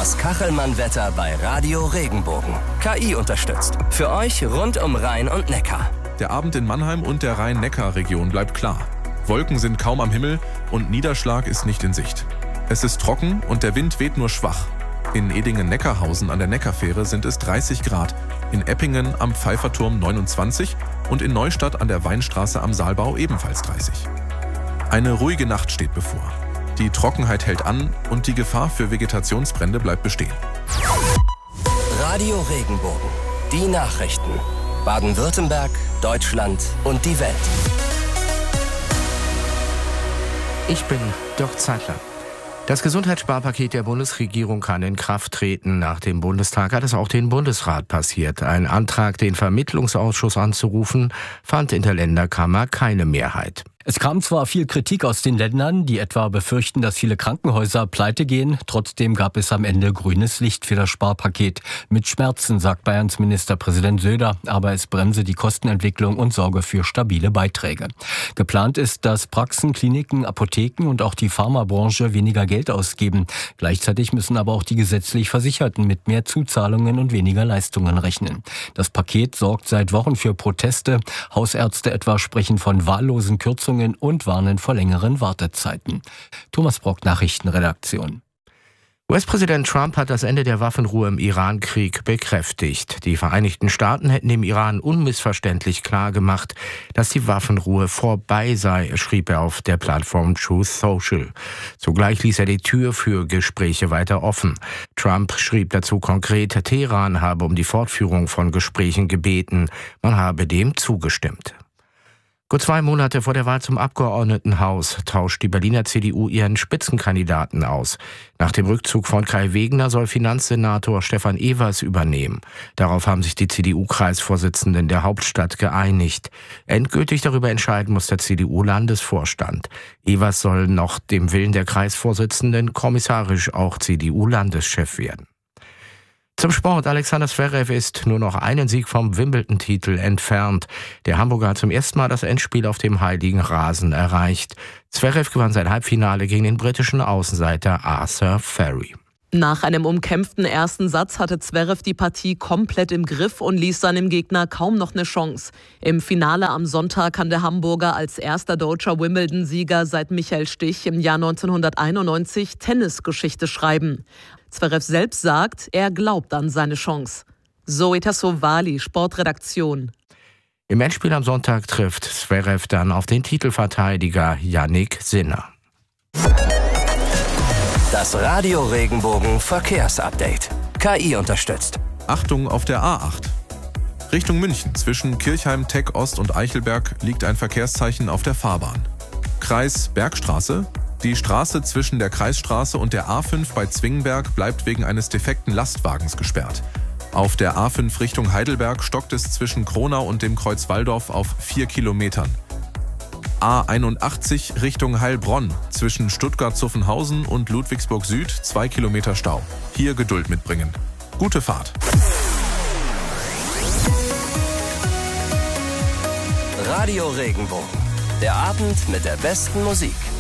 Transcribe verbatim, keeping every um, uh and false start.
Das Kachelmann-Wetter bei Radio Regenbogen. K I unterstützt. Für euch rund um Rhein und Neckar. Der Abend in Mannheim und der Rhein-Neckar-Region bleibt klar. Wolken sind kaum am Himmel und Niederschlag ist nicht in Sicht. Es ist trocken und der Wind weht nur schwach. In Edingen-Neckarhausen an der Neckarfähre sind es dreißig Grad, in Eppingen am Pfeifferturm neunundzwanzig und in Neustadt an der Weinstraße am Saalbau ebenfalls dreißig. Eine ruhige Nacht steht bevor. Die Trockenheit hält an und die Gefahr für Vegetationsbrände bleibt bestehen. Radio Regenbogen. Die Nachrichten. Baden-Württemberg, Deutschland und die Welt. Ich bin Dirk Zeitler. Das Gesundheitssparpaket der Bundesregierung kann in Kraft treten. Nach dem Bundestag hat es auch den Bundesrat passiert. Ein Antrag, den Vermittlungsausschuss anzurufen, fand in der Länderkammer keine Mehrheit. Es kam zwar viel Kritik aus den Ländern, die etwa befürchten, dass viele Krankenhäuser pleite gehen. Trotzdem gab es am Ende grünes Licht für das Sparpaket. Mit Schmerzen, sagt Bayerns Ministerpräsident Söder, aber es bremse die Kostenentwicklung und sorge für stabile Beiträge. Geplant ist, dass Praxen, Kliniken, Apotheken und auch die Pharmabranche weniger Geld ausgeben. Gleichzeitig müssen aber auch die gesetzlich Versicherten mit mehr Zuzahlungen und weniger Leistungen rechnen. Das Paket sorgt seit Wochen für Proteste. Hausärzte etwa sprechen von wahllosen Kürzungen und warnen vor längeren Wartezeiten. Thomas Brock, Nachrichtenredaktion. U S-Präsident Trump hat das Ende der Waffenruhe im Iran-Krieg bekräftigt. Die Vereinigten Staaten hätten dem Iran unmissverständlich klargemacht, dass die Waffenruhe vorbei sei, schrieb er auf der Plattform Truth Social. Zugleich ließ er die Tür für Gespräche weiter offen. Trump schrieb dazu konkret, Teheran habe um die Fortführung von Gesprächen gebeten. Man habe dem zugestimmt. Gut zwei Monate vor der Wahl zum Abgeordnetenhaus tauscht die Berliner C D U ihren Spitzenkandidaten aus. Nach dem Rückzug von Kai Wegner soll Finanzsenator Stefan Evers übernehmen. Darauf haben sich die C D U-Kreisvorsitzenden der Hauptstadt geeinigt. Endgültig darüber entscheiden muss der C D U-Landesvorstand. Evers soll nach dem Willen der Kreisvorsitzenden kommissarisch auch C D U-Landeschef werden. Zum Sport. Alexander Zverev ist nur noch einen Sieg vom Wimbledon-Titel entfernt. Der Hamburger hat zum ersten Mal das Endspiel auf dem heiligen Rasen erreicht. Zverev gewann sein Halbfinale gegen den britischen Außenseiter Arthur Ferry. Nach einem umkämpften ersten Satz hatte Zverev die Partie komplett im Griff und ließ seinem Gegner kaum noch eine Chance. Im Finale am Sonntag kann der Hamburger als erster deutscher Wimbledon-Sieger seit Michael Stich im Jahr neunzehnhunderteinundneunzig Tennisgeschichte schreiben. Zverev selbst sagt, er glaubt an seine Chance. Zoe Tassovali, Sportredaktion. Im Endspiel am Sonntag trifft Zverev dann auf den Titelverteidiger Jannik Sinner. Das Radio Regenbogen Verkehrsupdate. K I unterstützt. Achtung auf der A acht. Richtung München zwischen Kirchheim, Teck Ost und Eichelberg liegt ein Verkehrszeichen auf der Fahrbahn. Kreis Bergstraße. Die Straße zwischen der Kreisstraße und der A fünf bei Zwingenberg bleibt wegen eines defekten Lastwagens gesperrt. Auf der A fünf Richtung Heidelberg stockt es zwischen Kronau und dem Kreuz Walldorf auf vier Kilometern. A einundachtzig Richtung Heilbronn zwischen Stuttgart-Zuffenhausen und Ludwigsburg Süd zwei Kilometer Stau. Hier Geduld mitbringen. Gute Fahrt. Radio Regenbogen. Der Abend mit der besten Musik.